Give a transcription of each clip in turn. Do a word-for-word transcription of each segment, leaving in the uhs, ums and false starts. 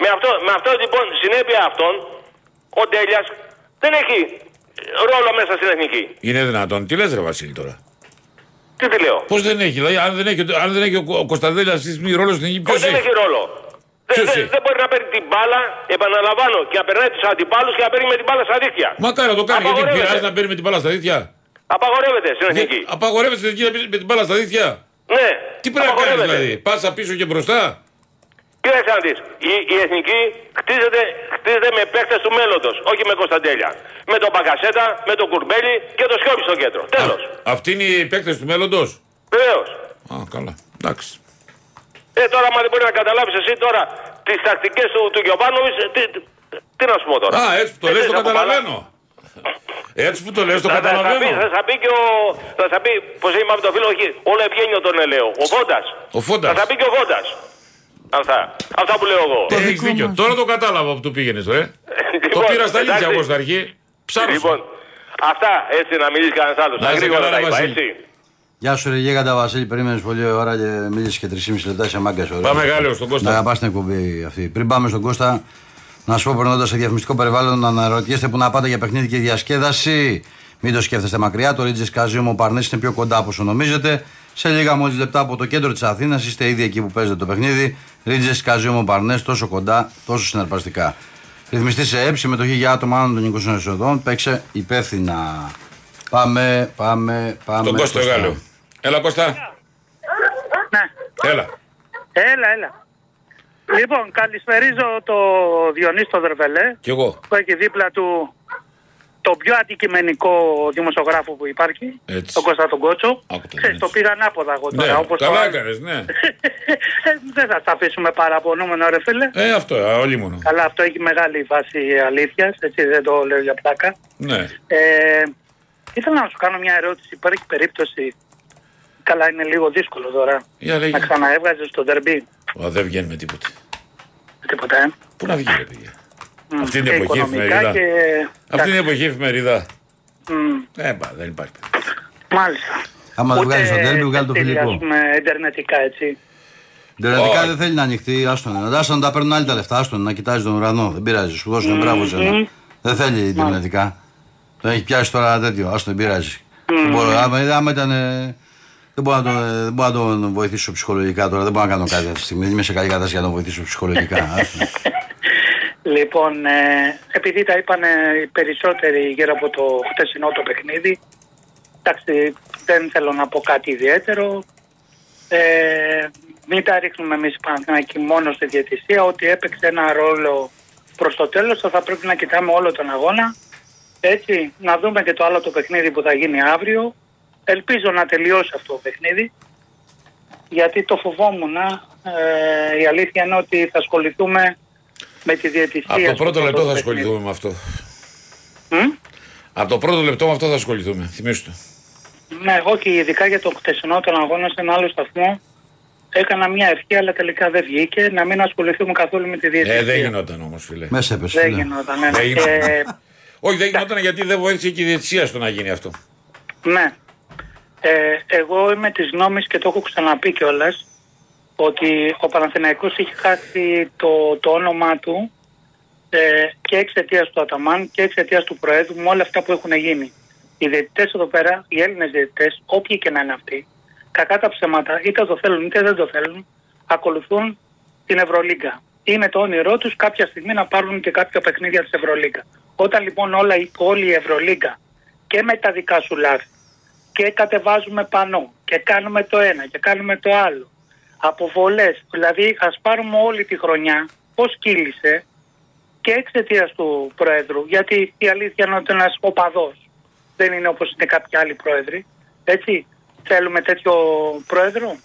Με αυτό, με αυτό λοιπόν, συνέπεια αυτών, ο Ντέλιας δεν έχει ρόλο μέσα στην εθνική. Είναι δυνατόν. Τι λες, ρε Βασίλη, τώρα? Τι τι λέω? Πώς δεν έχει, δηλαδή, αν δεν έχει, αν δεν έχει ο, ο Κωνσταντέλιας ρόλο στην εθνική, ποιος δεν έχει ρόλο. Δεν, δεν, δεν μπορεί να παίρνει την μπάλα, επαναλαμβάνω, και να περνάει τους αντιπάλους και να παίρνει με την μπάλα στα δίχτυα. Μακάρι να το κάνει, γιατί πειράζει να παίρνει με την μπάλα στα δίχτυα. Απαγορεύεται στην εθνική. Απαγορεύεται στην εθνική με την μπάλα στα δίχτυα. Ναι. Τι πρέπει να κάνει δηλαδή, πάσα πίσω και μπροστά. Κοίταξε να δεις, η, η εθνική χτίζεται, χτίζεται με παίκτες του μέλλοντος, όχι με Κωνσταντέλια. Με τον Μπακασέτα, με τον Κουρμπέλη και τον Σιώπη στο κέντρο. Τέλος. Αυτοί είναι οι παίκτες του μέλλοντος. Βεβαίως. Α, καλά. Εντάξει. Ε, τώρα, άμα δεν μπορεί να καταλάβεις εσύ τώρα τις τακτικές του, του Γιωβάνοβιτς, τι, τι, τι να σου πω τώρα. Α, έτσι που το λες το καταλαβαίνω. Έτσι που το λες το καταλαβαίνω. Θα σας πει και ο. Θα σας πει, πως είπαμε το φίλο, όχι, όλο ευγένειο τον ελαίο. Ο Φόντας. Ο Φόντας. Θα σας πει και ο Φόντας. Αυτά. Αυτά που λέω εγώ. Έχεις δίκιο. Τώρα το κατάλαβα που του πήγαινες, ρε. Το πήρα στα αλήθεια εγώ στην αρχή. Ψάρωσα. Λοιπόν, αυτά έτσι να μιλήσει κανένας άλλος. Τα γρήγορα τα είπα, έτσι. Γεια σου, ρε Γίγαντα Βασίλη. Περίμενες πολλή ώρα και μίλησες και τρεισήμισι λεπτά. Είσαι μάγκας. Πάμε Γάλλιο στον Κώστα. Να αγαπάς την εκπομπή αυτή. Πριν πάμε στον Κώστα, να σου πω περνώντας σε διαφημιστικό περιβάλλον να αναρωτιέστε που να πάτε για παιχνίδι και διασκέδαση. Μην το σκέφτεστε μακριά. Το Ρίτζες Καζίωμο Παρνές είναι πιο κοντά από όσο νομίζετε. Σε λίγα μόλις λεπτά από το κέντρο της Αθήνας είστε ήδη εκεί που παίζετε το παιχνίδι. Ρίτζες Καζίωμο Παρνές, τόσο κοντά, τόσο συναρπαστικά. Ρυθμιστή σε έψη, συμμετοχή για άτομα άνω των είκοσι εσοδών. Παίξε υπεύθυνα. Πάμε, πάμε, πάμε. Τον Κώστα Γάλλιο. Έλα Κώστα. Ναι. Έλα. Έλα, έλα. Λοιπόν, καλησπερίζω το Διονύση το Δερβελέ. Κι εγώ. Που έχει δίπλα του το πιο αντικειμενικό δημοσιογράφο που υπάρχει. Έτσι. Τον Κώστα τον Κότσο. Άκουτα, Ξέρεις, το πήγα ανάποδα εγώ τώρα. Ναι, όπως καλά το... έκανες, ναι. Δεν θα τα αφήσουμε παραπονούμενο, ρε φίλε. Ε, αυτό, όλοι μόνο. Καλά, αυτό έχει μεγάλη βάση αλήθειας, έτσι δεν το λέω για πλάκα. Ναι. Ε, ήθελα να σου κάνω μια ερώτηση. Υπάρχει περίπτωση, καλά είναι λίγο δύσκολο τώρα, Για λέγε. να ξαναέβγαζες το ντερμπί? Ω, δεν βγαίνει με τίποτε. Τίποτα, ε. Πού να βγει ρε παιδιά. Mm, Αυτή είναι η εποχή εφημερίδα. Και... Αυτή είναι η εποχή εφημερίδα. Mm. Ε, μπα, δεν υπάρχει. Μάλιστα. Άμα δεν βγάλεις το τέρμι, βγάλει το φιλικό. Ας πούμε ιντερνετικά, έτσι. Ιντερνετικά Oh. δεν θέλει να ανοιχτεί, άστον. Άστον να τα παίρνουν άλλοι τα λεφτά, άστον να κοιτάζει τον ουρανό. Δεν πειράζει, σου δώσουν mm. μπράβο σένα. Mm. Δεν θέλει ιντερνετικά. Το έχει πιάσει τώρα τέτοιο, άστον, δεν πειράζει. Mm. Μπορώ, άμα, άμα ήταν. Ε, δεν μπορώ, να τον, δεν μπορώ να τον βοηθήσω ψυχολογικά τώρα, δεν μπορώ να κάνω κάτι αυτή τη στιγμή. Δεν είμαι σε καλή κατάσταση για να τον βοηθήσω ψυχολογικά. Λοιπόν, ε, επειδή τα είπαν οι περισσότεροι γύρω από το χτεσινό το παιχνίδι, εντάξει, δεν θέλω να πω κάτι ιδιαίτερο. Ε, μην τα ρίχνουμε εμείς Παναθηναϊκοί μόνο στη διαιτησία, ότι έπαιξε ένα ρόλο προς το τέλος, θα πρέπει να κοιτάμε όλο τον αγώνα. Έτσι, να δούμε και το άλλο το παιχνίδι που θα γίνει αύριο. Ελπίζω να τελειώσει αυτό το παιχνίδι, γιατί το φοβόμουν. Ε, η αλήθεια είναι ότι θα ασχοληθούμε με τη διαιτησία. Από το πρώτο λεπτό θα ασχοληθούμε με αυτό. Mm? Από το πρώτο λεπτό με αυτό θα ασχοληθούμε. Θυμήσου το. Ναι, εγώ και ειδικά για το χτεσινό τον αγώνα σε ένα άλλο σταθμό έκανα μια ευχή, αλλά τελικά δεν βγήκε. Να μην ασχοληθούμε καθόλου με τη διαιτησία. Ε, δεν γινόταν όμως, φίλε. Μέσα έπεσε. Δεν γινόταν. Ναι. Δεν γινόταν. Ε, Όχι, δεν γινόταν γιατί δεν βοήθησε και η διαιτησία στο να γίνει αυτό. Ναι. Ε, εγώ είμαι της γνώμης και το έχω ξαναπεί κιόλας, ότι ο Παναθηναϊκός έχει χάσει το, το όνομά του ε, και εξαιτίας του Αταμάν και εξαιτίας του Προέδρου με όλα αυτά που έχουν γίνει. Οι διαιτητές εδώ πέρα, οι Έλληνες διαιτητές, όποιοι και να είναι αυτοί, κακά τα ψέματα, είτε το θέλουν είτε δεν το θέλουν, ακολουθούν την Ευρωλίγκα. Είναι το όνειρό τους κάποια στιγμή να πάρουν και κάποια παιχνίδια της Ευρωλίγκα. Όταν λοιπόν όλα, όλη η Ευρωλίγκα και με τα δικά σου λάθη και κατεβάζουμε πανό και κάνουμε το ένα και κάνουμε το άλλο, αποβολές, δηλαδή ας πάρουμε όλη τη χρονιά πώς κύλησε και εξαιτίας του Πρόεδρου, γιατί η αλήθεια είναι ότι ένας οπαδός δεν είναι όπως είναι κάποιοι άλλοι πρόεδροι, έτσι. Θέλουμε τέτοιο πρόεδρο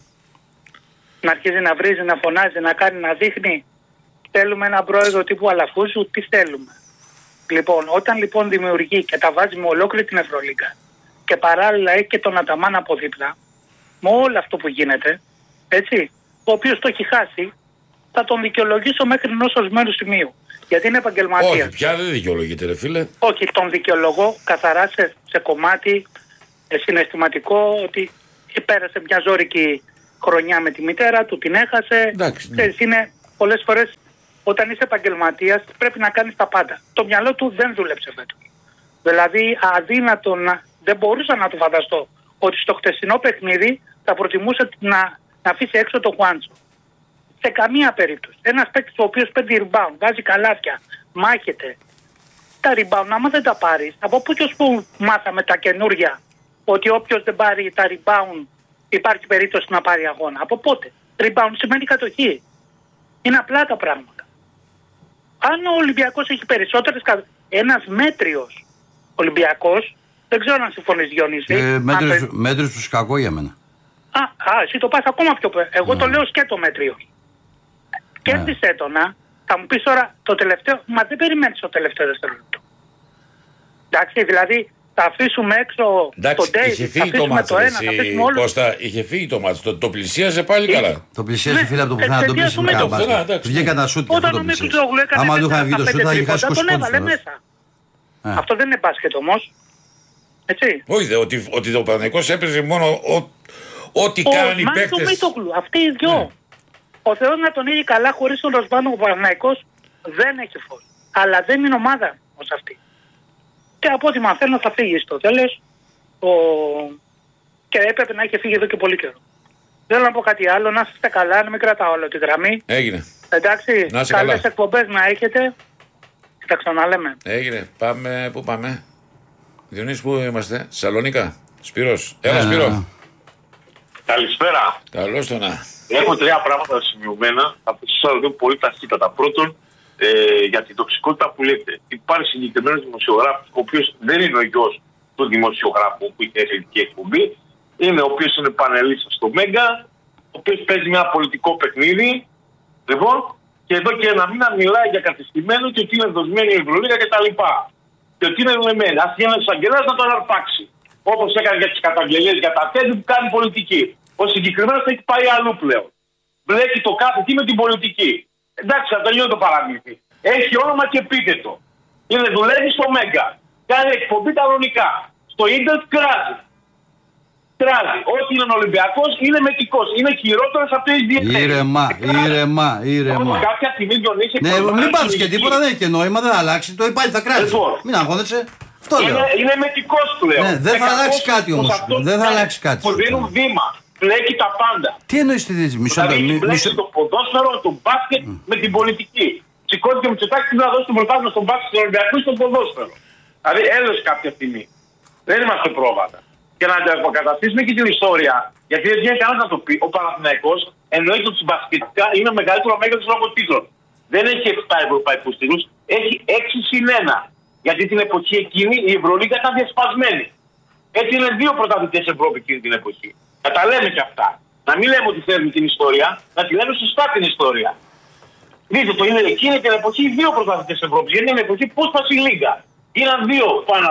να αρχίζει να βρίζει, να φωνάζει, να κάνει, να δείχνει? Θέλουμε ένα πρόεδρο τύπου Αλαφούζου? Τι θέλουμε? Λοιπόν, όταν λοιπόν δημιουργεί και τα βάζει με ολόκληρη την Ευρωλίγκα και παράλληλα έχει και τον Αταμάν από δίπλα, με όλο αυτό που γίνεται, έτσι, ο οποίος το έχει χάσει, θα τον δικαιολογήσω μέχρι ενός ορισμένου σημείου. Γιατί είναι επαγγελματίας. Όχι, πια δεν δικαιολογείται, ρε φίλε. Όχι, τον δικαιολογώ καθαρά σε, σε κομμάτι ε, συναισθηματικό, ότι πέρασε μια ζώρικη χρονιά με τη μητέρα του, την έχασε. Εντάξει, ναι. Ξέρεις, είναι πολλές φορές όταν είσαι επαγγελματίας πρέπει να κάνεις τα πάντα. Το μυαλό του δεν δούλεψε φέτος. Δηλαδή αδύνατο να, δεν μπορούσα να το φανταστώ ότι στο χτεσινό παιχνίδι θα προτιμούσε να, να αφήσει έξω το Χουάντσο. Σε καμία περίπτωση. Ένας παίκτης ο οποίος παίρνει rebound, βάζει καλάθια, μάχεται. Τα rebound, άμα δεν τα πάρεις, από πού και ως πού μάθαμε τα καινούρια ότι όποιος δεν πάρει τα rebound υπάρχει περίπτωση να πάρει αγώνα. Από πότε? Rebound σημαίνει κατοχή. Είναι απλά τα πράγματα. Αν ο Ολυμπιακός έχει περισσότερες κατοχές, ένας μέτριος Ολυμπιακός, δεν ξέρω αν συμφωνείς Διονύση. Ε, μέτριος, αν... μέτριος του κακό για μένα. Α, α, εσύ το πας ακόμα πιο πέρα. Εγώ ναι. το λέω σκέτο μέτριος. Κέρδισε ναι. έτονα, θα μου πεις τώρα το τελευταίο, μα δεν περιμένεις το τελευταίο δευτερόλεπτο. Εντάξει, δηλαδή θα αφήσουμε έξω εντάξει, τον Ντέιβις, θα αφήσουμε το ένα, θα αφήσουμε όλους. Κώστα, είχε φύγει το μάτς, το, το πλησίασε πάλι Ή... καλά. Το πλησίασε ναι, φίλε από το πουθενά, το πλησίασε με κάμπα. Βγήκε ένα σούτ και αυτό το πλησίασε. Άμα του είχαν βγει το σούτ θα είχε χάσει είκοσι πόντους. Αυτό δεν είναι μπάσκετ όμως. Έτσι. Όχι, ότι, ότι ο Παναθηναϊκός έπαιζε μόνο ό,τι κάνουν οι παίκτες. Αυτοί οι δυο. Ο Θεός να τον είδει καλά χωρίς τον Ροσβάνο, ο Παναθηναϊκός δεν έχει φως. Αλλά δεν είναι ομάδα ως αυτή. Και από ό,τι μαθαίνω θα φύγει στο τέλος. Ο... Και έπρεπε να έχει φύγει εδώ και πολύ καιρό. Θέλω να πω κάτι άλλο, να είστε καλά, να μην κρατάω όλο τη γραμμή. Έγινε. Εντάξει, καλές εκπομπές να έχετε. Και τα ξαναλέμε. Έγινε. Πάμε, πού πάμε? Διονύση, πού είμαστε? Σαλονίκα. Σπύρος. Έλα, Σπύρο. Καλησπέρα. Καλώς το να. Έχω τρία πράγματα σημειωμένα. Θα πω δύο πολύ ταχύτατα. Πρώτον, ε, για την τοξικότητα που λέτε. Υπάρχει συγκεκριμένος δημοσιογράφος, ο οποίος δεν είναι ο γιος του δημοσιογράφου που είχε ελληνική εκπομπή. Είναι ο οποίος είναι πανελίστας στο Μέγκα, ο οποίος παίζει ένα πολιτικό παιχνίδι. Λοιπόν, και εδώ και ένα μήνα μιλάει για κατεστημένο και ότι είναι δοσμένη η Ευρωλίγα κτλ. Και ότι είναι δουλεμένη. Ας γίνει ένας εισαγγελέας να τον αρπάξει. Όπως έκανε για τις καταγγελίες για τα τέλη που κάνει πολιτική. Ο συγκεκριμένος θα έχει πάει αλλού πλέον. Μπλέκει το κάθε τι με την πολιτική. Εντάξει, θα τελειώνει το παραμύθι. Έχει όνομα και επίθετο. Είναι δουλεύει στο Μέγκα. Κάνει εκπομπή κανονικά. Στο ίντερνετ κράζει. Κράζει. Ό,τι είναι Ολυμπιακός είναι μετικός. Είναι χειρότερος από το ίδιο. Ήρεμα, ήρεμα, ήρεμα. Κάποια στιγμή Διονύση. Ναι, μην πάθεις και τίποτα, δεν έχει και νόημα, δεν θα αλλάξει. Το υπάρχει, θα κράζει. Μην αγχώνεσαι. Αυτό λέω. Είναι, είναι μετικός πλέον. Ναι, δεν θα αλλάξει κάτι όμως. Δεν θα αλλάξει κάτι. Που δίνουν βήμα. Πλέκει τα πάντα. Τι εννοείς τη δίση, μισό λεπτό. Δηλαδή, μπλέκει το ποδόσφαιρο, το μπάσκετ με την πολιτική. Σηκώθηκε ο Μητσοτάκης να δώσει το πρωτάθλημα στον μπάσκετ, στον Ολυμπιακό ή στον ποδόσφαιρο. Δηλαδή, έλεος κάποια στιγμή. Δεν είμαστε πρόβατα. Και να αποκαταστήσουμε και την ιστορία, γιατί δεν βγαίνει κανένα να το πει. Ο Παναθηναϊκός εννοείται ότι συμπασχετικά είναι ο μεγαλύτερο μέγεθος λόγω τίτλων. Δεν έχει επτά ευρωπαϊκούς τίτλους, έχει έξι συν ένα. Γιατί την εποχή εκείνη η Ευρωλίγα ήταν διασπασμένη. Έτσι είναι δύο πρωταθλητές Ευρώπη εκείνη την εποχή. Να τα λέμε και αυτά. Να μην λέμε ότι θέλουμε την ιστορία, να τη λέμε σωστά την ιστορία. Δείτε το, είναι εκείνη την εποχή δύο πρωταθλητές Ευρώπη. Γιατί είναι εποχή πώς θα η Λίγα. Γίναν δύο,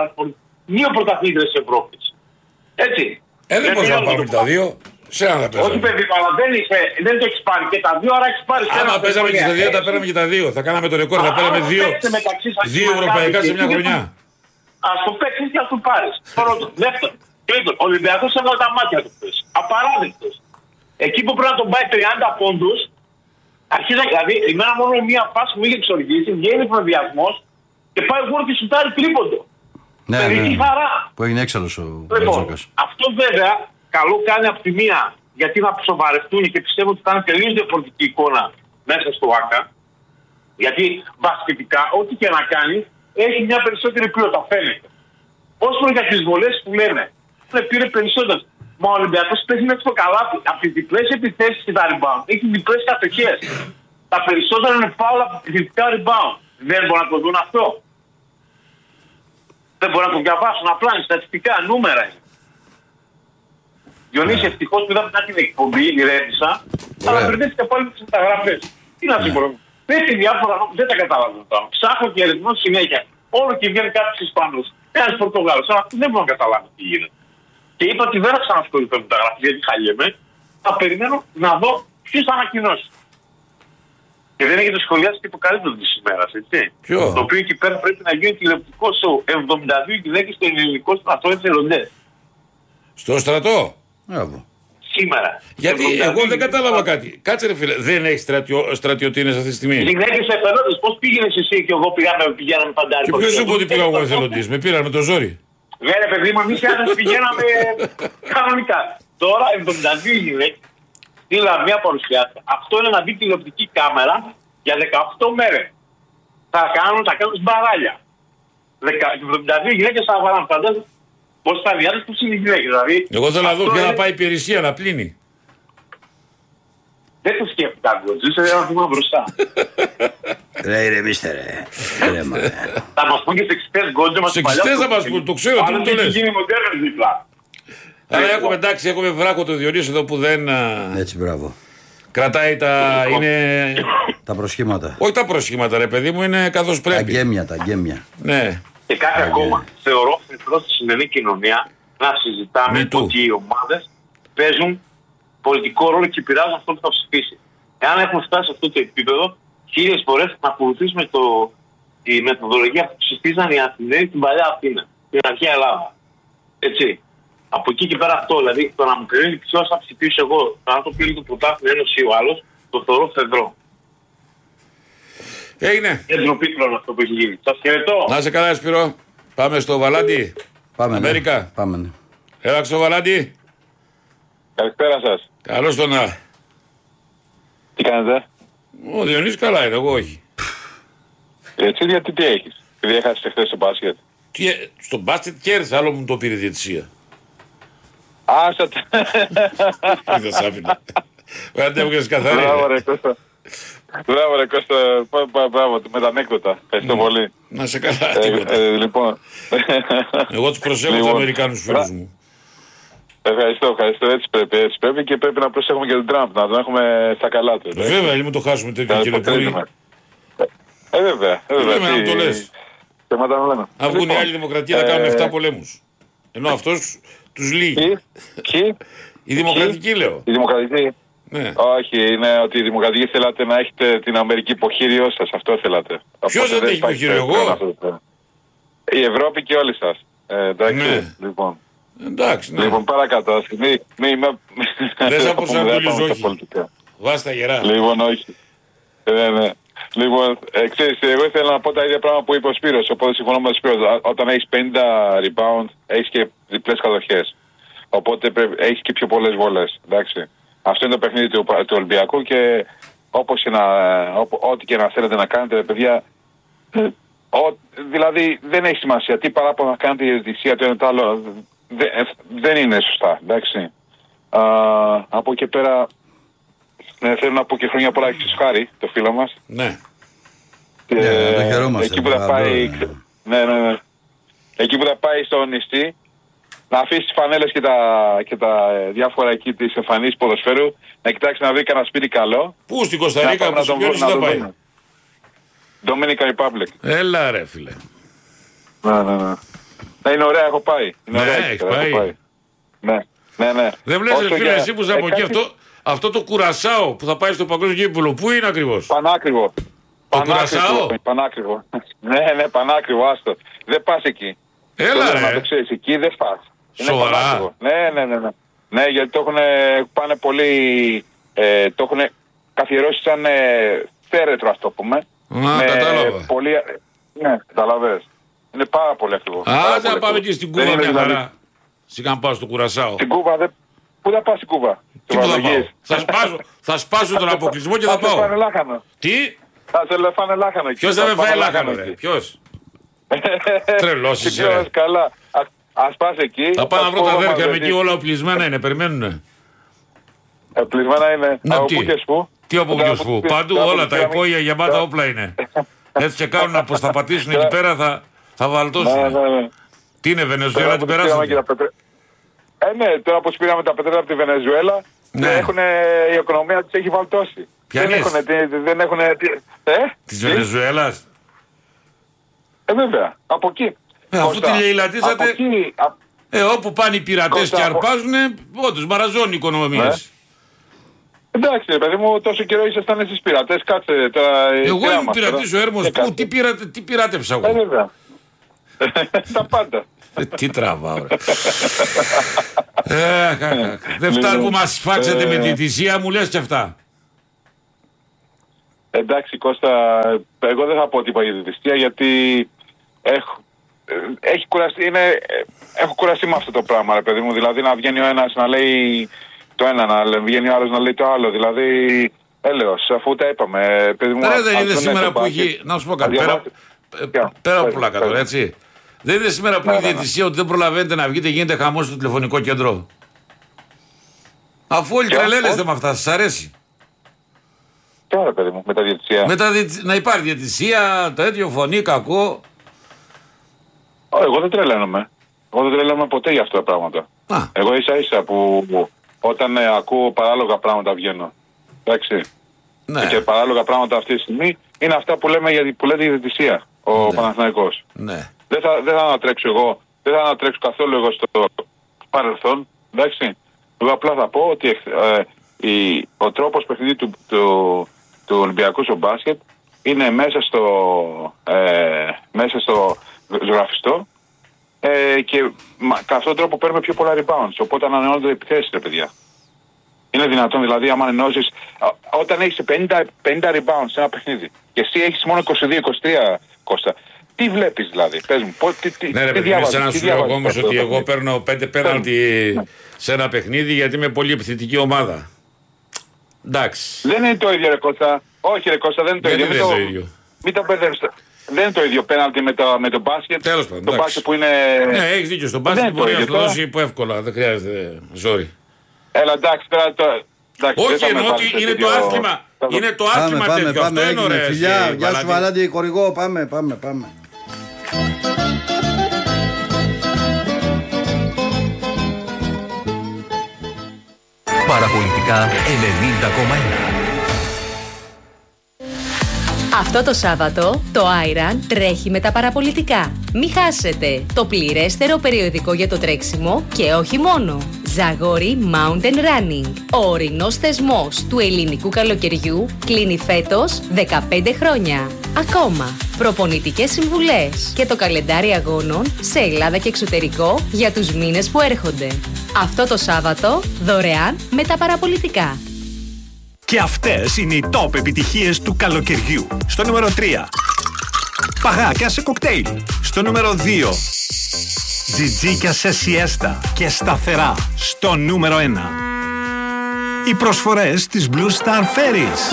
δύο πρωταθλητές Ευρώπη. Έτσι. Ε, δεν μπορεί να πάμε τα δύο. Σε ένα θα παίζαμε. Όχι, παιδί, αλλά δεν, είσαι, δεν το έχει πάρει και τα δύο, άρα έχει πάρει σε ένα. Άμα παίζαμε και στα δύο, τα πέραμε και τα δύο. Θα κάναμε το ρεκόρ, θα πέραμε δύο, δύο ευρωπαϊκά σε μια χρονιά. Α το παίξει και α το πάρει. Πρώτον. Δεύτερον. Τρίτον. Ο Ολυμπιακός έβαλε τα μάτια του χθες. Απαράδεκτος. Εκεί που πρέπει να τον πάει τριάντα πόντους, αρχίζει δηλαδή, εμένα μόνο μία φάση μου είχε εξοργήσει, βγαίνει προδιασμός και πάει γύρω και σουτάρει τρίποντο. Ναι, ναι. Χαρά. Που έγινε έξαλλος ο Μπαρτζόκας. Αυτό βέβαια καλό κάνει από τη μία γιατί να σοβαρευτούν και πιστεύω ότι θα είναι τελείως διαφορετική εικόνα μέσα στο ΆΚΑ. Γιατί μπασκετικά, ό,τι και να κάνει, έχει μια περισσότερη ποιότητα, φαίνεται. Όσο για τις βολές που λέμε, πήρε περισσότερες. Μα ο Ολυμπιακός παίζει μέσα στο καλάθι. Από τις διπλές επιθέσεις και τα rebound έχει διπλές κατοχές. Τα περισσότερα είναι φάουλα από επιθετικά rebound. Δεν μπορούν να το δουν αυτό. Δεν μπορούν να το διαβάσουν απλά, είναι στατιστικά, νούμερα είναι. Διονύση, ευτυχώς που είδαμε την εκπομπή, ηρέμησα, αλλά μπερδεύτηκα πάλι με τις μεταγραφές. Τι να συμφωνώ. Δεν τη διάφορα, δεν τα καταλαβαίνω τώρα. Ψάχνω και ερευνώ συνέχεια. Όλο και βγαίνει κάποιους Ισπανούς. Ένας Πορτογάλος, αλλά δεν μπορώ να καταλάβω τι γίνεται. Και είπα ότι δεν θα ξανασχοληθώ με μεταγραφές γιατί χαλιέμαι. Θα περιμένω να δω ποιος θα ανακοινώσει. Και δεν έχετε σχολιάσει και το καλύτερο της ημέρας, έτσι. Ποιο? Το οποίο εκεί πέρα πρέπει να γίνει τηλεοπτικό σοου. εβδομήντα δύο γυναίκες στο ελληνικό στρατό εθελοντές. Στο στρατό. Μπράβο. σήμερα. Γιατί εγώ δεν κατάλαβα κάτι. Κάτσε ρε φίλε, δεν έχει στρατιω... στρατιωτίνες αυτή τη στιγμή. Γυναίκες εθελοντές, πώς πήγαινες εσύ και εγώ πήγαμε, πηγαίναμε παντάρι. Και ποιος σου είπε ότι πήγα εγώ εθελοντής, με πήραν με το ζόρι. Ναι, ρε παιδί μου, εμείς άντρες πηγαίναμε κανονικά. Τώρα εβδομήντα δύο γυναίκες στείλαν μια παρουσιάστρια. Αυτό είναι να μπει τηλεοπτική κάμερα για δεκαοκτώ μέρες. Θα κάνουν, θα κάνουν μπαράλια. εβδομήντα δύο γυναίκες θα βάλουν. Φαντάζομαι πώς θα διάρκει, πώς είναι οι γυναίκες. Δηλαδή, εγώ θέλω να δω ποια είναι... θα πάει υπηρεσία να πλύνει. Δεν το σκέφτηκα, Γκοτζής, ένα βήμα μπροστά. Ρε ηρεμήστε ρε. Θα μας πούν και σεξιστές, Γκοτζή μας. Σεξιστές θα μας πούν, το ξέρω, τι μου το λες. γίνει μοντέρνες δίπλα. Αλλά έχουμε, εντάξει, έχουμε βράκο το Διονύσιο εδώ που δεν... Έτσι, μπράβο. Κρατάει τα... είναι... Τα προσχήματα. Όχι τα προσχήματα ρε παιδί μου, είναι καθώς πρέπει. Τα γκέμια, τα γκέμια. Ναι. Και κάτι ακόμα. Θεωρώ φρυθρό στη σημερινή κοινωνία να συζητάμε ότι οι ομάδες παίζουν πολιτικό ρόλο και επηρεάζουν αυτό που θα ψηφίσει. Εάν έχουμε φτάσει σε αυτό το επίπεδο, χίλιες φορές να ακολουθήσουμε το, τη μεθοδολογία που ψηφίζαν οι Αθηναίοι στην παλιά Αθήνα, την αρχαία Ελλάδα. Έτσι. Από εκεί και πέρα αυτό, δηλαδή το να μου κρίνει ποιος θα ψηφίσει εγώ, το αν το πήρε το πρωτάθλημα ένας ή ο άλλος, το θεωρώ φεδρό. Έγινε. Δεν ντροπή πλέον αυτό που έχει γίνει. Σας χαιρετώ. Να είσαι καλά, Σπύρο. Πάμε στο Βαλάντι. Πάμε. Αμέρικα. Ναι. Πάμε. Ναι. Έλα στο Βαλάντι. Καλησπέρα σας. Καλώς τον να. Τι κάνετε? Ο Διονύσης καλά είναι, εγώ όχι. Έτσι, γιατί τι έχεις? Επειδή έχασες χθες στο μπάσκετ. Τι, στο μπάσκετ κέρδισε, άλλο μου το πήρε η διαιτησία. Άσα τα... Δεν σ' άφηνα. Δεν έβγαινες καθαρή. Μπράβο ρε Κώστα. Μπράβο ρε Κώστα. Μπράβο, με τα ανέκδοτα. Ευχαριστώ πολύ. Να σε καλά, τίποτα. Λοιπόν. Εγώ τους προσέχω τους Αμερικάνους φίλους μου. Ευχαριστώ, ευχαριστώ. Έτσι πρέπει, έτσι πρέπει και πρέπει να προσέχουμε και τον Τραμπ, να τον έχουμε στα καλά του. Βέβαια, μην το χάσουμε τέτοιο κύριε Πούλη. Ε, βέβαια. Βέβαια, να το λες. Αν βγουν οι άλλοι δημοκρατία θα κάνουν εφτά πολέμους. Ενώ αυτός τους λύγει. Ποιοι? Η δημοκρατική λέω. Η δημοκρατική. Ναι. Όχι, είναι ότι η δημοκρατική θέλατε να έχετε την Αμερική υποχείριό σας, αυτό θέλατε. Ποιος δεν έχει υποχείριο, εγώ? Η Ευρώπη και όλοι σας. Ε, εντάξει, ναι. λοιπόν. Εντάξει, ναι. Λοιπόν, παρακάτω. Μη, μη, μη, δεν θα προσανατολίζω, όχι. Βάστα γερά. Λοιπόν, όχι. Ναι, ναι. Λοιπόν, ε, ξέρεις, εγώ ήθελα να πω τα ίδια πράγματα που είπε ο Σπύρος, οπότε συμφωνώ με τον Σπύρο. Όταν έχεις πενήντα rebound, έχεις και διπλές κατοχές. Οπότε έχεις και πιο πολλές βολές, εντάξει. Αυτό είναι το παιχνίδι του, του Ολυμπιακού και όπως και να, ό,τι και να θέλετε να κάνετε, ρε παιδιά, ο, δηλαδή δεν έχει σημασία. Τι παράπονα να κάνετε η διαιτησία, το ένα το άλλο, δε, δεν είναι σωστά, εντάξει. Α, από εκεί πέρα, ναι, θέλω να πω και χρόνια πολλά και στο Χάρη, το φίλο μας. Ναι. Και, ναι, το χαιρόμαστε. Εκεί που θα πάει, ναι, ναι, ναι. Εκεί που θα πάει στο νηστή, να αφήσει τις φανέλες και τα, και τα ε, διάφορα εκεί της εμφανής ποδοσφαίρου, να κοιτάξει να βρει κανένα σπίτι καλό. Πού, στην Κωνσταντίνα, που σου ποιόνις θα πάει? Dominican Republic. Έλα ρε φίλε. Ναι, ναι, ναι. Ναι, είναι ωραία, έχω πάει. Είναι ναι, ωραία, έχεις πάει. πάει. Ναι, ναι, ναι. Δεν βλέπεις ρε φίλε για... εσύ που είσαι από εκεί, αυτό, αυτό το Κουρασάο που θα πάει στο παγκόσμιο γήπεδο, πού είναι ακριβώς? Πανάκριβο. Το Κουρασάο? Πανάκριβο. Ναι, ναι, πανάκριβο, άστο. Δεν πας εκεί. Έλα ρε. Να το ξέρεις, εκεί δεν πας. Σοβαρά? Ναι, ναι, ναι, ναι. Ναι, γιατί το έχουν πάνε πολύ, ε, το έχουν καθιερώσει σαν ε, θέρετρο, ας το πούμε. Α, με, κατάλαβα. Πολύ, ναι, καταλαβες. Είναι πάρα πολύ ακριβό. Α, δεν πάμε και στην Κούβα μια χαρά. Σιγά να πάω στο Κουρασάο. Στην Κούβα, δεν... πού θα πάω στην Κούβα? Τι που θα πάω? θα, σπάσω, θα σπάσω τον αποκλεισμό και θα πάω. Θα σε φάνε λάχανο. Τι? Θα σε φάνε λάχανο. Ποιος θα με φάει λάχανο ρε? Ποιος? Τρελός είσαι ρε. Καλά. Ας πας εκεί. Θα πάω να βρω τα αδέρφια με εκεί, όλα οπλισμένα είναι, περιμένουνε. Οπλισμένα είναι. Να, από τι? πού και σπου. Τι από πού και σπου? Παντού όλα τα υπόγεια γεμάτα όπλα είναι. Έτσι και κάνουν πως θα πατήσουν εκεί πέρα θα, θα βαλτώσουν. Τι είναι, Βενεζουέλα την περάσουν? Ε, ναι, τώρα που πήραμε τα πετρέλαια από τη Βενεζουέλα, ναι. Έχουνε, η οικονομία της έχει βαλτώσει. Ποια δεν έχουν, δεν έχουν, ε? Της Βενεζουέλας? Ε, βέβαια, από εκεί. Ε, αφού τη λαιλατίσατε, εκεί, α... ε, όπου πάνε οι πειρατές και αρπάζουνε, όντως μαραζώνει οι οικονομίες. Ναι. Εντάξει, παιδί μου, τόσο καιρό ήσασταν εσείς πειρατές, κάτσε τώρα. Εγώ ήμουν πειρατής ο Έρμος, πού, τι, πειρα, τι πειράτεψα εγώ? Ε, βέβαια. Τα πάντα. Τι τραβάω. Δεν φτάνει που μας φάξετε με τη θυσία μου, λες και αυτά. Εντάξει Κώστα, εγώ δεν θα πω τίποτα για τη θυσία γιατί έχω, έχει κουραστεί, είναι, έχω κουραστεί με αυτό το πράγμα ρε παιδί μου. Δηλαδή να βγαίνει ο ένας να λέει το ένα, να βγαίνει ο άλλος να λέει το άλλο. Δηλαδή έλεος, αφού τα είπαμε παιδί μου. Ρε, δεν είναι σήμερα που έχει, να σου πω κάτι, πέρα, πέρα από πολλά κατ' έτσι. Δεν είναι σήμερα που έχει διαιτησία ότι δεν προλαβαίνετε να βγείτε, γίνεται χαμός στο τηλεφωνικό κέντρο. Αφού όλοι τρελαίνεστε με αυτά, σας αρέσει. Τι ώρα παιδί μου, με τα διαιτησία. Με τα διαιτησία, να υπάρχει διαιτησία, τέτοιο φωνή, κακό. Ω, εγώ δεν τρελαίνομαι. Εγώ δεν τρελαίνομαι ποτέ για αυτά τα πράγματα. Α. Εγώ ίσα ίσα που, που όταν ε, ακούω παράλογα πράγματα βγαίνω. Εντάξει. Ναι. Και παράλογα πράγματα αυτή τη στιγμή είναι αυτά που λέμε για που λέτε η διαιτησία. Ο ναι. Παναθηναϊκός. Ναι. Δεν θα, δεν θα ανατρέξω εγώ, δεν θα ανατρέξω καθόλου εγώ στο παρελθόν. Εντάξει. Εγώ απλά θα πω ότι ε, η, ο τρόπος παιχνίδι του, του, του Ολυμπιακού στο μπάσκετ είναι μέσα στο, ε, μέσα στο ζωγραφιστό ε, και με αυτόν τον τρόπο παίρνουμε πιο πολλά rebounds. Οπότε ανανεώνονται επιθέσεις, ρε παιδιά. Είναι δυνατόν δηλαδή, άμα ενώσεις, όταν έχεις πενήντα, πενήντα rebounds σε ένα παιχνίδι και εσύ έχεις μόνο είκοσι δύο είκοσι τρία, Κώστα, τι βλέπεις δηλαδή, πες μου, πώ, τι, τι, ναι, ρε, τι διάβαζες. Ναι, να σου λέω όμως ότι εγώ παιχνίδι. παίρνω πέντε πέναλτι ναι. σε ένα παιχνίδι γιατί είμαι πολύ επιθετική ομάδα. Εντάξει. Δεν είναι το ίδιο, ρε Κώστα. Όχι, ρε Κώστα, δεν είναι το δεν ίδιο. Είναι μην, το, το, ίδιο. μην το μπερδεύετε. Δεν είναι το ίδιο πέναλτι με το, με το μπάσκετ. Τέλος πάντων. Το μπάσκετ που είναι. Ναι, έχεις δίκιο. Στο μπάσκετ μπορεί να σου δώσει που εύκολα. Δεν χρειάζεται ζόρι. Έλα, εντάξει, τώρα το. Όχι, εννοώ ότι είναι το άθλημα. Είναι το άθλημα τέτοιο. Αυτό είναι ωραίο. Φιλιά, γεια σου Βαλάντη, χορηγό. Πάμε, πάμε, πάμε. Παραπολιτικά ενενήντα κόμμα ένα. Αυτό το Σάββατο το Άιραν τρέχει με τα παραπολιτικά. Μη χάσετε το πληρέστερο περιοδικό για το τρέξιμο και όχι μόνο. Ζαγόρι Mountain Running. Ο ορεινός θεσμός του ελληνικού καλοκαιριού κλείνει φέτος δεκαπέντε χρόνια. Ακόμα προπονητικές συμβουλές και το καλεντάρι αγώνων σε Ελλάδα και εξωτερικό για τους μήνες που έρχονται. Αυτό το Σάββατο δωρεάν με τα παραπολιτικά. Και αυτές είναι οι top επιτυχίες του καλοκαιριού. Στο νούμερο τρία. Παγάκια σε κοκτέιλ. Στο νούμερο δύο. Τζιτζίκια σε σιέστα και σταθερά. Στο νούμερο ένα. Οι προσφορές της Blue Star Ferries.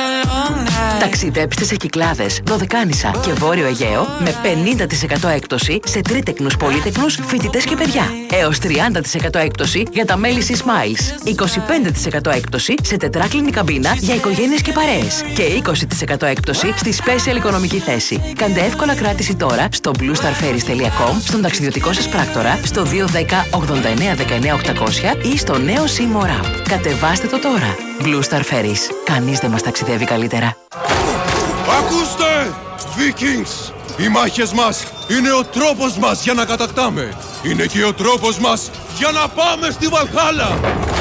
Ταξιδέψτε σε Κυκλάδες, Δωδεκάνησα και Βόρειο Αιγαίο με πενήντα τοις εκατό έκπτωση σε τρίτεκνους, πολύτεκνους, φοιτητές και παιδιά. Έως τριάντα τοις εκατό έκπτωση για τα μέλη C-Smiles. είκοσι πέντε τοις εκατό έκπτωση σε τετράκλινη καμπίνα για οικογένειες και παρέες. Και είκοσι τοις εκατό έκπτωση στη Special οικονομική θέση. Κάντε εύκολα κράτηση τώρα στο blue star ferries τελεία com, στον ταξιδιωτικό σας πράκτορα, στο δύο ένα μηδέν ογδόντα εννέα δεκαεννέα οκτακόσια ή στο νέο Seymour App. Κατεβάστε το τώρα. Blue Star Ferries. Κανείς δεν μας ταξιδεύει καλύτερα. Ακούστε! Vikings! Οι μάχες μας είναι ο τρόπος μας για να κατακτάμε. Είναι και ο τρόπος μας για να πάμε στη Βαλχάλα.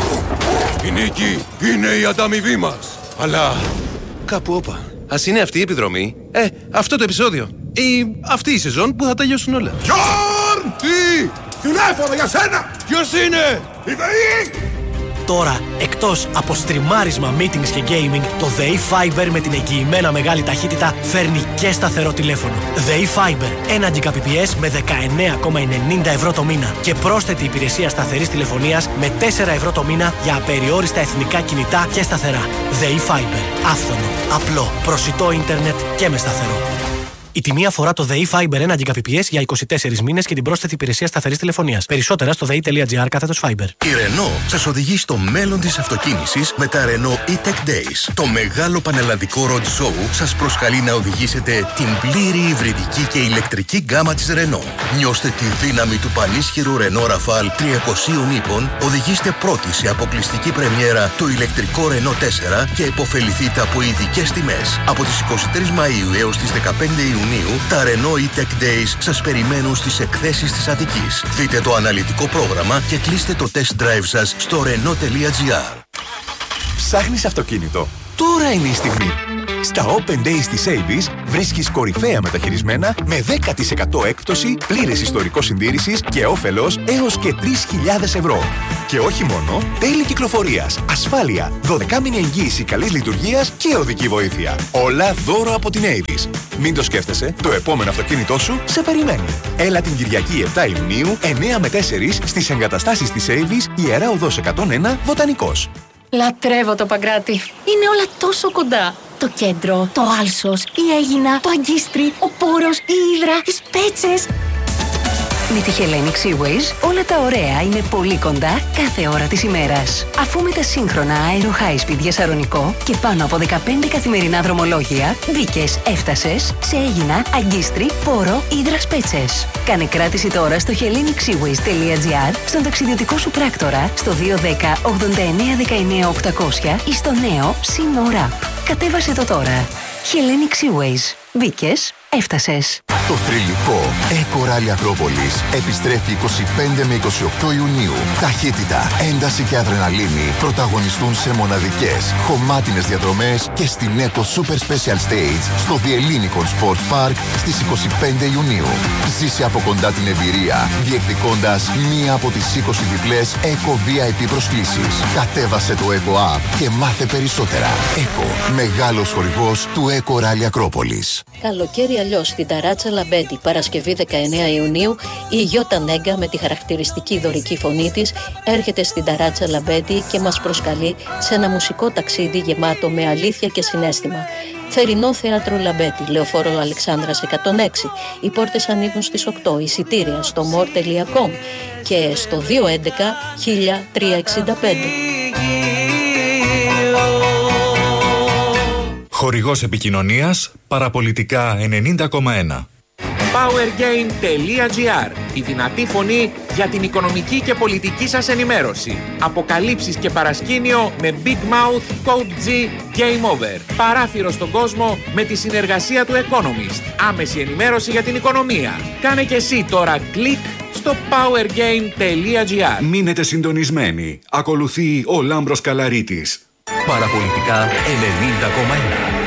Η νίκη είναι η ανταμοιβή μας. Αλλά κάπου όπα. Ας είναι αυτή η επιδρομή. Ε, αυτό το επεισόδιο. Ή αυτή η σεζόν που θα τελειώσουν όλα. Γιόρν! Τι! Τηλέφωνο για σένα! Ποιος είναι? Η ΔΕΗ! Τώρα, εκτός από στριμάρισμα, meetings και gaming, το ΔΕΗ Fiber με την εγγυημένα μεγάλη ταχύτητα φέρνει και σταθερό τηλέφωνο. ΔΕΗ Fiber, ένα Gbps με δεκαεννέα κόμμα ενενήντα ευρώ το μήνα και πρόσθετη υπηρεσία σταθερής τηλεφωνίας με τέσσερα ευρώ το μήνα για απεριόριστα εθνικά κινητά και σταθερά. ΔΕΗ Fiber, άφθονο, απλό, προσιτό ίντερνετ και με σταθερό. Η τιμή αφορά το ΔΕΗ Fiber ένα Gbps για είκοσι τέσσερις μήνες και την πρόσθετη υπηρεσία σταθερής τηλεφωνίας. Περισσότερα στο δei.gr κάθετος Fiber. Η Renault σας οδηγεί στο μέλλον της αυτοκίνησης με τα Renault E-Tech Days. Το μεγάλο πανελλαδικό road show σας προσκαλεί να οδηγήσετε την πλήρη υβριδική και ηλεκτρική γκάμα της Renault. Νιώστε τη δύναμη του πανίσχυρου Renault Rafale τριακοσίων ύπων, οδηγήστε πρώτοι σε αποκλειστική πρεμιέρα το ηλεκτρικό Renault τέσσερα και επωφεληθείτε από ειδικές τιμές. Από τις είκοσι τρεις Μαΐου έως τις δεκαπέντε Ιουνίου τα Renault E-Tech Days σας περιμένουν στις εκθέσεις της Αττικής. Δείτε το αναλυτικό πρόγραμμα και κλείστε το test drive σας στο renault.gr. Ψάχνεις αυτοκίνητο? Τώρα είναι η στιγμή. Στα Open Days της Avis βρίσκεις κορυφαία μεταχειρισμένα με δέκα τοις εκατό έκπτωση, πλήρες ιστορικό συντήρησης και όφελος έως και τρεις χιλιάδες ευρώ. Και όχι μόνο, τέλη κυκλοφορίας, ασφάλεια, δωδεκάμηνη εγγύηση καλής λειτουργίας και οδική βοήθεια. Όλα δώρο από την Avis. Μην το σκέφτεσαι, το επόμενο αυτοκίνητό σου σε περιμένει. Έλα την Κυριακή επτά Ιουνίου, εννιά με τέσσερα στις εγκαταστάσεις της Avis, Ιερά Οδός εκατόν ένα, Βοτανικός. Λατρεύω το Παγκράτη. Είναι όλα τόσο κοντά. Το κέντρο, το Άλσος, η Αίγινα, το Αγκίστρι, ο Πόρος, η Ύδρα, οι Σπέτσες. Με τη Hellenic Seaways όλα τα ωραία είναι πολύ κοντά κάθε ώρα της ημέρας. Αφού με τα σύγχρονα Aero High Speed για Σαρονικό και πάνω από δεκαπέντε καθημερινά δρομολόγια, μπήκες, έφτασες σε Αίγινα, Αγκίστρι, Πόρο, Ύδρα, Σπέτσες. Κάνε κράτηση τώρα στο hellenic seaways τελεία gr, στον ταξιδιωτικό σου πράκτορα, στο δύο ένα μηδέν ογδόντα εννέα δεκαεννέα οκτακόσια ή στο νέο Sea More App. Κατέβασε το τώρα. Hellenic Seaways. Μπήκες, έφτασες. Το θρυλικό Eco Rally Ακρόπολης επιστρέφει είκοσι πέντε με είκοσι οκτώ Ιουνίου. Ταχύτητα, ένταση και αδρεναλίνη πρωταγωνιστούν σε μοναδικές, χωμάτινες διαδρομές και στην Eco Super Special Stage στο Διελλήνικον Sports Park στις είκοσι πέντε Ιουνίου. Ζήσε από κοντά την εμπειρία, διεκδικώντας μία από τις είκοσι διπλές Eco βι άι πι προσκλήσεις. Κατέβασε το Eco App και μάθε περισσότερα. Eco, μεγάλος χορηγός του Eco Rally Ακρόπολης. Καλοκαίρι αλλιώς στην Ταράτσα Λαμπέντη, Παρασκευή δεκαεννέα Ιουνίου, η Γιώτα Νέγκα με τη χαρακτηριστική δωρική φωνή της έρχεται στην Ταράτσα Λαμπέντη και μας προσκαλεί σε ένα μουσικό ταξίδι γεμάτο με αλήθεια και συναίσθημα. Θερινό θέατρο Λαμπέτη, Λεωφόρο Αλεξάνδρας εκατόν έξι. Οι πόρτες ανοίγουν στις οκτώ. Εισιτήρια στο more τελεία com και στο δύο έντεκα χίλια τριακόσια εξήντα πέντε. Χορηγός επικοινωνίας Παραπολιτικά ενενήντα κόμμα ένα. powergain τελεία gr. Η δυνατή φωνή για την οικονομική και πολιτική σας ενημέρωση. Αποκαλύψεις και παρασκήνιο με Big Mouth, Code G, Game Over. Παράθυρο στον κόσμο με τη συνεργασία του Economist. Άμεση ενημέρωση για την οικονομία. Κάνε και εσύ τώρα κλικ στο powergain τελεία gr. Μείνετε συντονισμένοι. Ακολουθεί ο Λάμπρος Καλαρίτης. Παραπολιτικά ενενήντα κόμμα ένα.